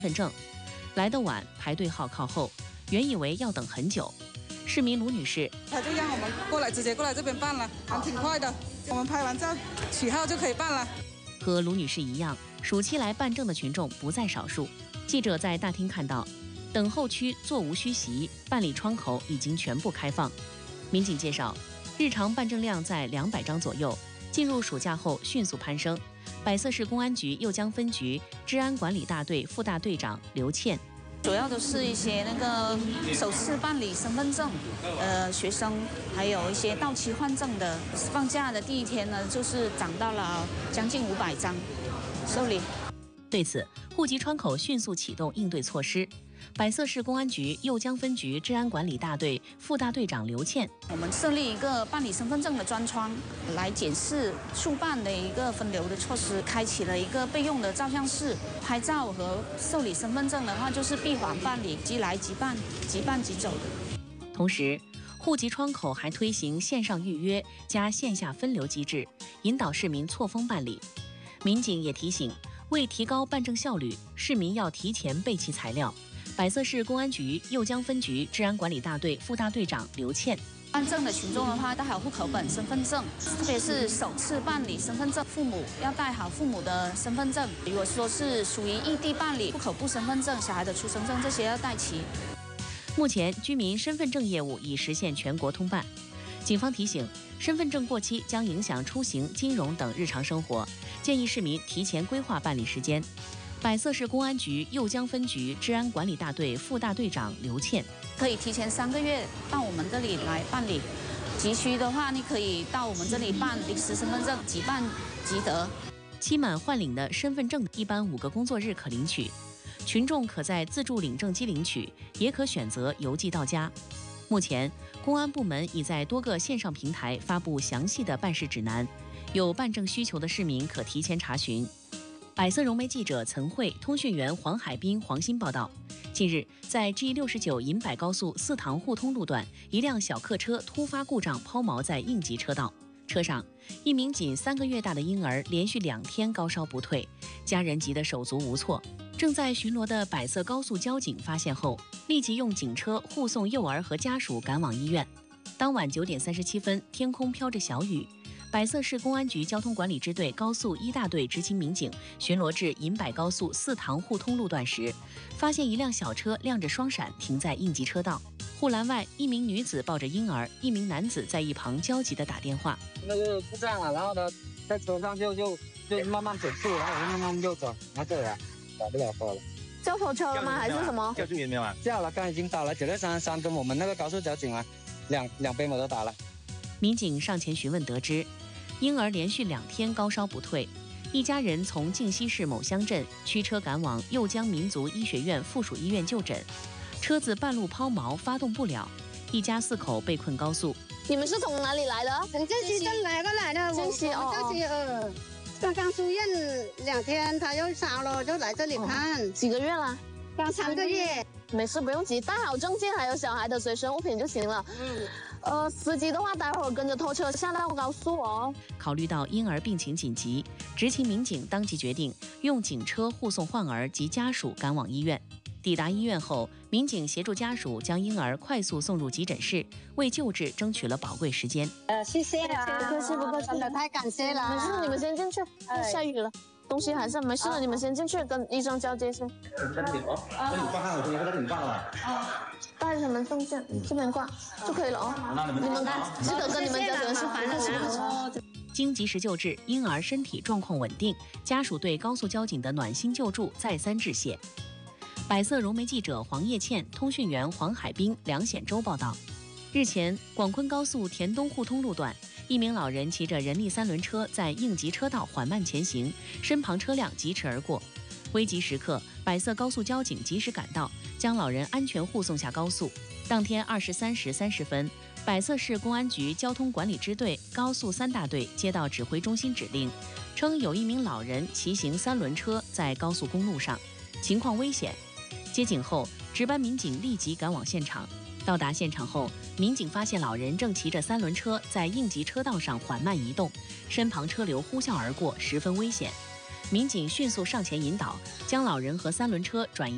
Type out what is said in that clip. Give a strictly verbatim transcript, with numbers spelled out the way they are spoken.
份证，来得晚，排队号靠后，原以为要等很久。市民卢女士， 他就让我们过来，直接过来这边办了，还挺快的。我们拍完照取号就可以办了。 和卢女士一样，暑期来办证的群众不在少数。记者在大厅看到，等候区座无虚席，办理窗口已经全部开放。民警介绍，日常办证量在两百张左右，进入暑假后迅速攀升。百色市公安局酉江分局治安管理大队副大队长刘倩， 主要都是一些那个首次办理身份证，呃，学生，还有一些到期换证的。放假的第一天呢，就是涨到了将近五百张受理。 对此，户籍窗口迅速启动应对措施。百色市公安局酉江分局治安管理大队副大队长刘倩， 我们设立一个办理身份证的专窗，来检视速办的一个分流的措施，开启了一个备用的照相室，拍照和受理身份证的话，就是闭环办理，即来即办，即办即走的。 同时，户籍窗口还推行线上预约加线下分流机制，引导市民错峰办理。民警也提醒，为提高办证效率，市民要提前备齐材料。百色市公安局酉江分局治安管理大队副大队长刘倩， 办证的群众的话，带好户口本、身份证，特别是首次办理身份证，父母要带好父母的身份证。如果说是属于异地办理户口簿身份证、小孩的出生证，这些要带齐。 目前，居民身份证业务已实现全国通办。警方提醒，身份证过期将影响出行、金融等日常生活，建议市民提前规划办理时间。百色市公安局酉江分局治安管理大队副大队长刘倩， 可以提前三个月到我们这里来办理。急需的话，你可以到我们这里办临时身份证，即办即得。 期满换领的身份证一般五个工作日可领取，群众可在自助领证机领取，也可选择邮寄到家。目前，公安部门已在多个线上平台发布详细的办事指南，有办证需求的市民可提前查询。百色融媒记者岑慧、通讯员黄海滨、黄鑫报道。近日，在 G 六十九银柏高速四塘互通路段，一辆小客车突发故障抛锚在应急车道，车上一名仅三个月大的婴儿连续两天高烧不退，家人急得手足无措。正在巡逻的百色高速交警发现后，立即用警车护送幼儿和家属赶往医院。当晚九点三十七分，天空飘着小雨。百色市公安局交通管理支队高速一大队执勤民警巡逻至银柏高速四塘互通路段时，发现一辆小车亮着双闪停在应急车道。护栏外，一名女子抱着婴儿，一名男子在一旁焦急地打电话。 那个故障了，然后呢，在车上就就就慢慢减速，然后我就慢慢右转，然后这里啊，打不了车了。 叫拖车了吗？还是什么？ 叫救援没有啊？ 叫了，刚已经打了九六三三跟我们那个高速交警啊，两两边我都打了。 民警上前询问得知，婴儿连续两天高烧不退，一家人从靖西市某乡镇驱车赶往酉江民族医学院附属医院就诊，车子半路抛锚，发动不了，一家四口被困高速。 你们是从哪里来的？ 从靖西镇哪个来的？ 靖西哦。 靖西呃，刚刚出院两天，他又烧了，就来这里看。 哦、几个月了？ 刚三个月。 没事，不用急，带好证件还有小孩的随身物品就行了。嗯。呃，司机的话，待会儿跟着拖车下到高速哦。 考虑到婴儿病情紧急，执勤民警当即决定用警车护送患儿及家属赶往医院。抵达医院后，民警协助家属将婴儿快速送入急诊室，为救治争取了宝贵时间。 呃，谢谢啊， 不客气不客气， 真的太感谢了。 没事，你们先进去，下雨了。东西还是没事的，你们先进去跟医生交接先。 在这里哦，那你挂上了，我在这里挂了吧？ 啊，带什么证件？这边挂就可以了哦。你们记得跟你们家人说烦了。 经及时救治，婴儿身体状况稳定，家属对高速交警的暖心救助再三致谢。百色融媒记者黄叶倩、通讯员黄海滨、梁显洲报道。日前，广昆高速田东互通路段，一名老人骑着人力三轮车在应急车道缓慢前行，身旁车辆疾驰而过。危急时刻，百色高速交警及时赶到，将老人安全护送下高速。当天二十三时三十分，百色市公安局交通管理支队高速三大队接到指挥中心指令，称有一名老人骑行三轮车在高速公路上，情况危险。接警后，值班民警立即赶往现场。到达现场后，民警发现老人正骑着三轮车在应急车道上缓慢移动，身旁车流呼啸而过，十分危险。民警迅速上前引导，将老人和三轮车转移